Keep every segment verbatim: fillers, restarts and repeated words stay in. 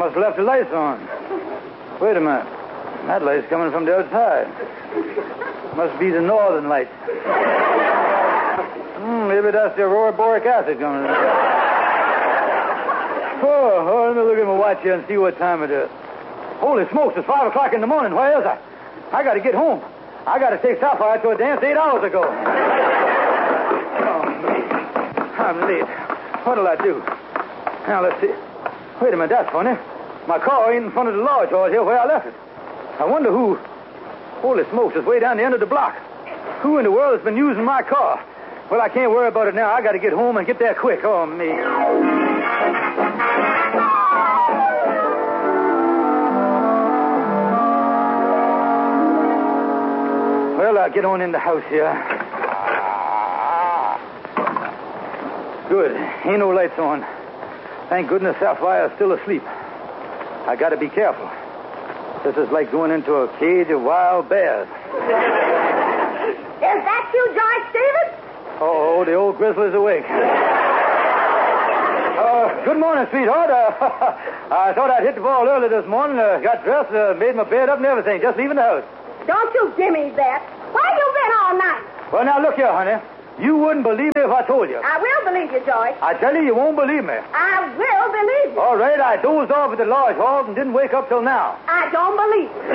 must have left the lights on. Wait a minute. That light's coming from the outside. Must be the northern light. Hmm, maybe that's the aurora boric acid coming in. Oh, oh, let me look at my watch here and see what time it is. Holy smokes, it's five o'clock in the morning. Where is I? I got to get home. I got to take Sapphire to a dance eight hours ago. Oh, I'm late. What'll I do? Now, let's see. Wait a minute, that's funny. My car ain't in front of the lodge hall here where I left it. I wonder who... Holy smokes, it's way down the end of the block. Who in the world has been using my car? Well, I can't worry about it now. I got to get home and get there quick. Oh, me. Well, I'll get on in the house here. Good. Ain't no lights on. Thank goodness Sapphire's still asleep. I got to be careful. This is like going into a cage of wild bears. Is that you, George Stevens? Oh, the old grizzly's awake. Uh, good morning, sweetheart. Uh, I thought I'd hit the ball early this morning. Uh, got dressed, uh, made my bed up and everything. Just leaving the house. Don't you give me that. Where you been all night? Well, now, look here, honey. You wouldn't believe me if I told you. I will believe you, George. I tell you, you won't believe me. I will believe you. All right, I dozed off at the lodge hall and didn't wake up till now. I don't believe you.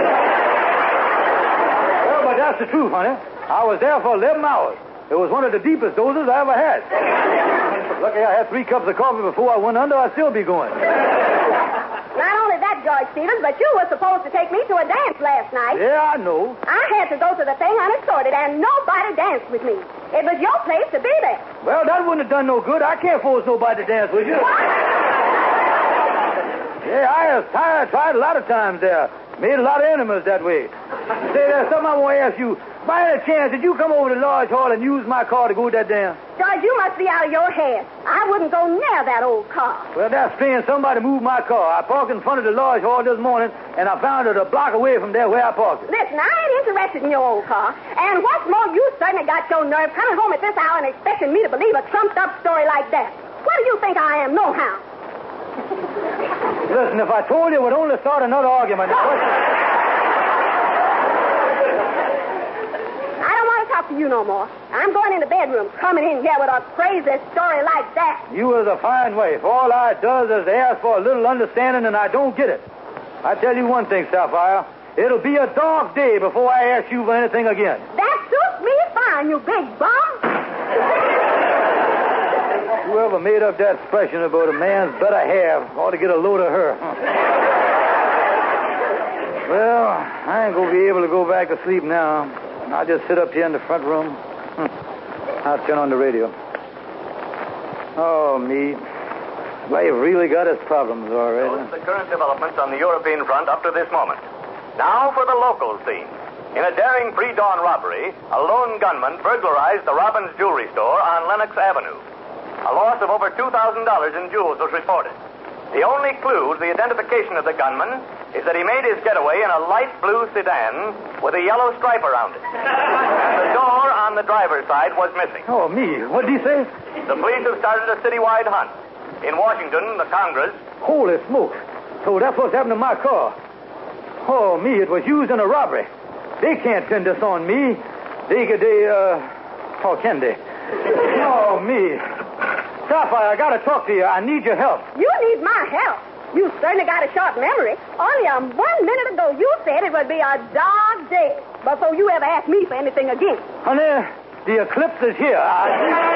Well, but that's the truth, honey. I was there for eleven hours. It was one of the deepest dozes I ever had. Lucky I had three cups of coffee before I went under. I'd still be going. Not only that, George Stevens, but you were supposed to take me to a dance last night. Yeah, I know. I had to go to the thing unescorted, and nobody danced with me. It was your place to be there. Well, that wouldn't have done no good. I can't force nobody to dance with you. What? Yeah, I was tired. Tried a lot of times there. Made a lot of enemies that way. Say, there's something I want to ask you. By any chance, did you come over to Lodge Hall and use my car to go to that dance? George, you must be out of your head. I wouldn't go near that old car. Well, that's strange. Somebody moved my car. I parked in front of the Lodge Hall this morning, and I found it a block away from there where I parked it. Listen, I ain't interested in your old car. And what's more, you certainly got your nerve coming home at this hour and expecting me to believe a trumped-up story like that. What do you think I am, nohow? Listen, if I told you, it would only start another argument. To you no more. I'm going in the bedroom, coming in here with a crazy story like that. You is a fine wife. All I does is ask for a little understanding, and I don't get it. I tell you one thing, Sapphire. It'll be a dark day before I ask you for anything again. That suits me fine, you big bum. Whoever made up that expression about a man's better half ought to get a load of her. Well, I ain't going to be able to go back to sleep now. I'll just sit up here in the front room. Hm. I'll turn on the radio. Oh, me. They've really got his problems already. Those are the current developments on the European front up to this moment. Now for the local scene. In a daring pre-dawn robbery, a lone gunman burglarized the Robbins Jewelry Store on Lenox Avenue. A loss of over two thousand dollars in jewels was reported. The only clue to the identification of the gunman is that he made his getaway in a light blue sedan with a yellow stripe around it. The door on the driver's side was missing. Oh, me. What did he say? The police have started a citywide hunt. In Washington, the Congress... Holy smoke. So that's what's happened to my car. Oh, me, it was used in a robbery. They can't pin this on me. They could, they, uh... How can they? Oh, me. Sapphire, I gotta talk to you. I need your help. You need my help. You certainly got a short memory. Only um, one minute ago you said it would be a dark day before you ever asked me for anything again. Honey, the eclipse is here. I...